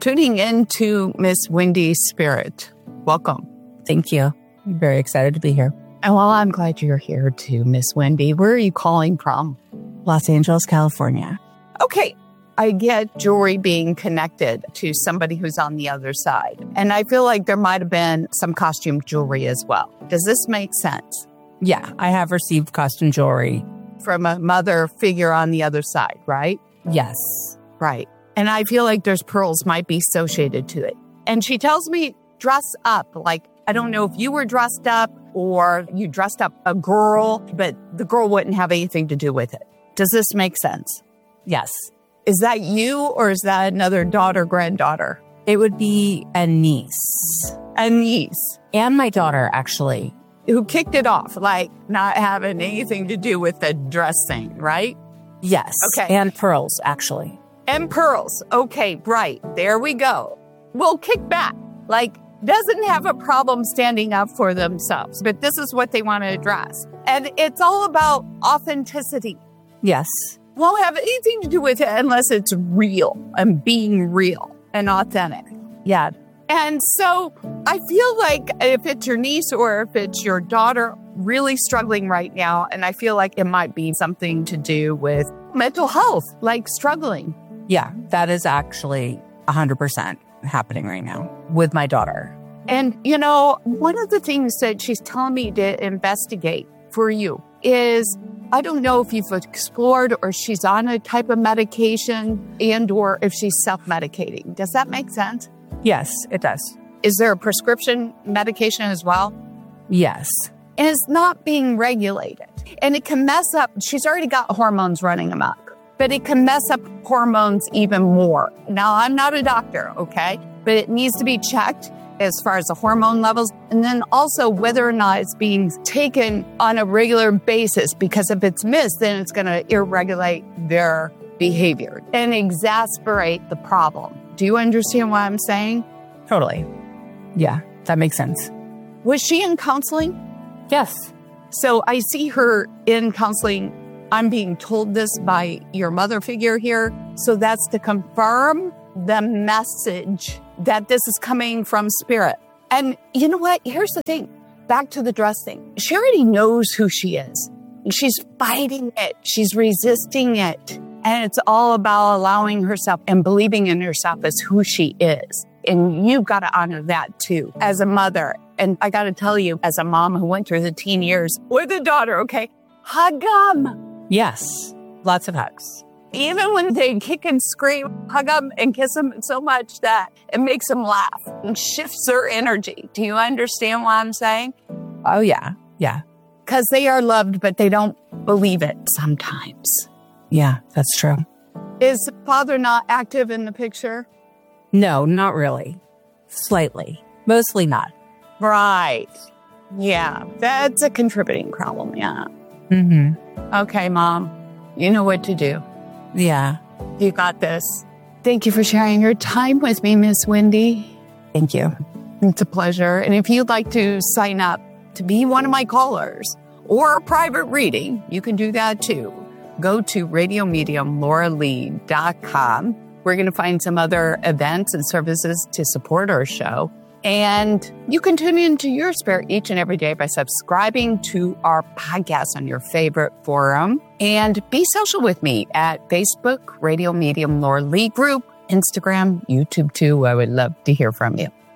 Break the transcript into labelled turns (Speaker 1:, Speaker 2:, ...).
Speaker 1: tuning into Miss Wendy's spirit. Welcome.
Speaker 2: Thank you. I'm very excited to be here.
Speaker 1: And well, I'm glad you're here too, Miss Wendy. Where are you calling from?
Speaker 2: Los Angeles, California.
Speaker 1: Okay. I get jewelry being connected to somebody who's on the other side. And I feel like there might have been some costume jewelry as well. Does this make sense?
Speaker 2: Yeah, I have received costume jewelry.
Speaker 1: From a mother figure on the other side, right?
Speaker 2: Yes.
Speaker 1: Right. And I feel like there's pearls might be associated to it. And she tells me, dress up. Like, I don't know if you were dressed up or you dressed up a girl, but the girl wouldn't have anything to do with it. Does this make sense?
Speaker 2: Yes.
Speaker 1: Is that you or is that another daughter, granddaughter?
Speaker 2: It would be a niece.
Speaker 1: A niece.
Speaker 2: And my daughter, actually.
Speaker 1: Who kicked it off, like not having anything to do with the dress thing, right?
Speaker 2: Yes.
Speaker 1: Okay.
Speaker 2: And pearls, actually.
Speaker 1: And pearls. Okay, right. There we go. We'll kick back. Like, doesn't have a problem standing up for themselves, but this is what they want to address. And it's all about authenticity.
Speaker 2: Yes.
Speaker 1: Won't have anything to do with it unless it's real and being real and authentic.
Speaker 2: Yeah.
Speaker 1: And so I feel like if it's your niece or if it's your daughter really struggling right now, and I feel like it might be something to do with mental health, like struggling.
Speaker 2: Yeah, that is actually 100% happening right now with my daughter.
Speaker 1: And, you know, one of the things that she's telling me to investigate for you is, I don't know if you've explored or she's on a type of medication and or if she's self-medicating. Does that make sense?
Speaker 2: Yes, it does.
Speaker 1: Is there a prescription medication as well?
Speaker 2: Yes.
Speaker 1: And it's not being regulated. And it can mess up. She's already got hormones running amok, but it can mess up hormones even more. Now, I'm not a doctor, okay? But it needs to be checked as far as the hormone levels. And then also whether or not it's being taken on a regular basis, because if it's missed, then it's going to irregulate their behavior and exacerbate the problem. Do you understand what I'm saying?
Speaker 2: Totally. Yeah, that makes sense.
Speaker 1: Was she in counseling?
Speaker 2: Yes.
Speaker 1: So I see her in counseling. I'm being told this by your mother figure here. So that's to confirm the message that this is coming from spirit. And you know what? Here's the thing. Back to the dress thing. She already knows who she is. She's fighting it. She's resisting it. And it's all about allowing herself and believing in herself as who she is. And you've got to honor that too, as a mother. And I got to tell you, as a mom who went through the teen years with a daughter, okay, hug them.
Speaker 2: Yes. Lots of hugs.
Speaker 1: Even when they kick and scream, hug them and kiss them so much that it makes them laugh and shifts their energy. Do you understand what I'm saying?
Speaker 2: Oh, yeah. Yeah.
Speaker 1: Because they are loved, but they don't believe it sometimes.
Speaker 2: Yeah, that's true.
Speaker 1: Is father not active in the picture?
Speaker 2: No, not really. Slightly. Mostly not.
Speaker 1: Right. Yeah, that's a contributing problem, yeah.
Speaker 2: Mm-hmm.
Speaker 1: Okay, Mom, you know what to do.
Speaker 2: Yeah.
Speaker 1: You got this. Thank you for sharing your time with me, Miss Wendy.
Speaker 2: Thank you.
Speaker 1: It's a pleasure. And if you'd like to sign up to be one of my callers or a private reading, you can do that too. Go to radiomediumlauralee.com. We're going to find some other events and services to support our show. And you can tune into your spirit each and every day by subscribing to our podcast on your favorite forum. And be social with me at Facebook, Radio Medium Laura Lee Group, Instagram, YouTube too. I would love to hear from you.